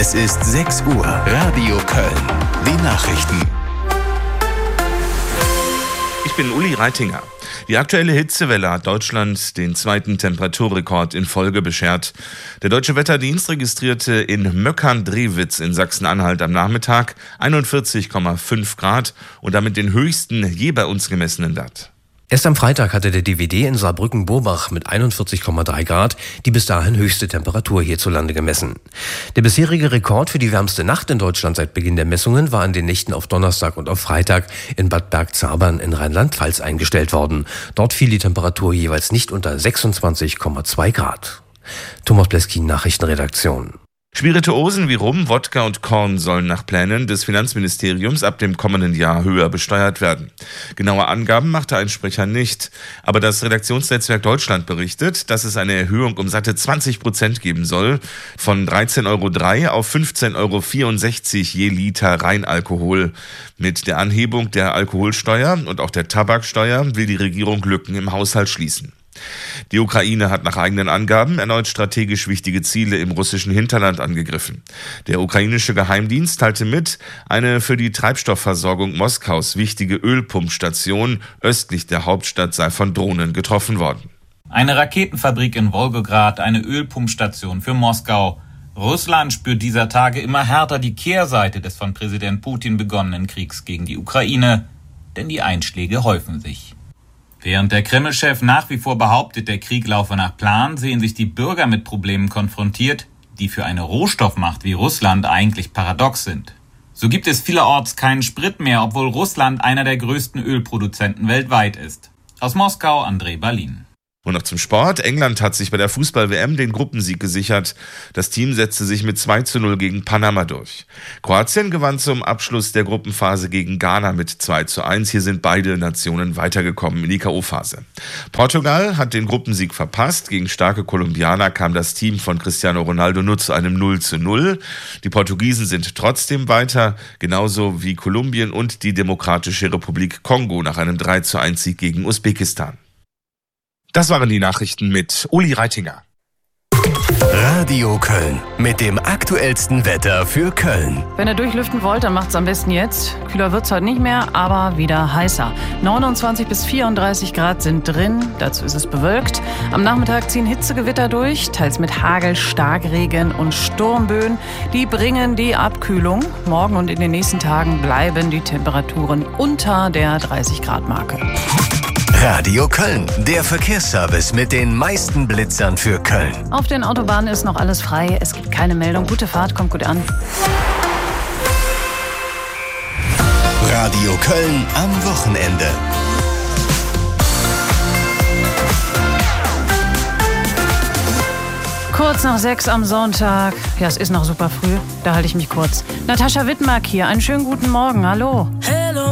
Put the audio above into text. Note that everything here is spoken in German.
Es ist 6 Uhr. Radio Köln. Die Nachrichten. Ich bin Uli Reitinger. Die aktuelle Hitzewelle hat Deutschland den zweiten Temperaturrekord in Folge beschert. Der Deutsche Wetterdienst registrierte in Möckern-Drewitz in Sachsen-Anhalt am Nachmittag 41,5 Grad und damit den höchsten je bei uns gemessenen Wert. Erst am Freitag hatte der DWD in Saarbrücken-Burbach mit 41,3 Grad die bis dahin höchste Temperatur hierzulande gemessen. Der bisherige Rekord für die wärmste Nacht in Deutschland seit Beginn der Messungen war in den Nächten auf Donnerstag und auf Freitag in Bad Bergzabern in Rheinland-Pfalz eingestellt worden. Dort fiel die Temperatur jeweils nicht unter 26,2 Grad. Thomas Bleskin, Nachrichtenredaktion. Spirituosen wie Rum, Wodka und Korn sollen nach Plänen des Finanzministeriums ab dem kommenden Jahr höher besteuert werden. Genaue Angaben machte ein Sprecher nicht. Aber das Redaktionsnetzwerk Deutschland berichtet, dass es eine Erhöhung um satte 20% geben soll, von 13,03 € auf 15,64 € je Liter Reinalkohol. Mit der Anhebung der Alkoholsteuer und auch der Tabaksteuer will die Regierung Lücken im Haushalt schließen. Die Ukraine hat nach eigenen Angaben erneut strategisch wichtige Ziele im russischen Hinterland angegriffen. Der ukrainische Geheimdienst teilte mit, eine für die Treibstoffversorgung Moskaus wichtige Ölpumpstation östlich der Hauptstadt sei von Drohnen getroffen worden. Eine Raketenfabrik in Wolgograd, eine Ölpumpstation für Moskau. Russland spürt dieser Tage immer härter die Kehrseite des von Präsident Putin begonnenen Kriegs gegen die Ukraine, denn die Einschläge häufen sich. Während der Kreml-Chef nach wie vor behauptet, der Krieg laufe nach Plan, sehen sich die Bürger mit Problemen konfrontiert, die für eine Rohstoffmacht wie Russland eigentlich paradox sind. So gibt es vielerorts keinen Sprit mehr, obwohl Russland einer der größten Ölproduzenten weltweit ist. Aus Moskau, André Berlin. Und noch zum Sport. England hat sich bei der Fußball-WM den Gruppensieg gesichert. Das Team setzte sich mit 2:0 gegen Panama durch. Kroatien gewann zum Abschluss der Gruppenphase gegen Ghana mit 2:1. Hier sind beide Nationen weitergekommen in die K.O.-Phase. Portugal hat den Gruppensieg verpasst. Gegen starke Kolumbianer kam das Team von Cristiano Ronaldo nur zu einem 0:0. Die Portugiesen sind trotzdem weiter, genauso wie Kolumbien und die Demokratische Republik Kongo nach einem 3:1 Sieg gegen Usbekistan. Das waren die Nachrichten mit Uli Reitinger. Radio Köln mit dem aktuellsten Wetter für Köln. Wenn ihr durchlüften wollt, dann macht's am besten jetzt. Kühler wird's heute nicht mehr, aber wieder heißer. 29 bis 34 Grad sind drin, dazu ist es bewölkt. Am Nachmittag ziehen Hitzegewitter durch, teils mit Hagel, Starkregen und Sturmböen. Die bringen die Abkühlung. Morgen und in den nächsten Tagen bleiben die Temperaturen unter der 30-Grad-Marke. Radio Köln, der Verkehrsservice mit den meisten Blitzern für Köln. Auf den Autobahnen ist noch alles frei. Es gibt keine Meldung. Gute Fahrt, kommt gut an. Radio Köln am Wochenende. Kurz nach 6 am Sonntag. Ja, es ist noch super früh. Da halte ich mich kurz. Natascha Wittmark hier. Einen schönen guten Morgen. Hallo.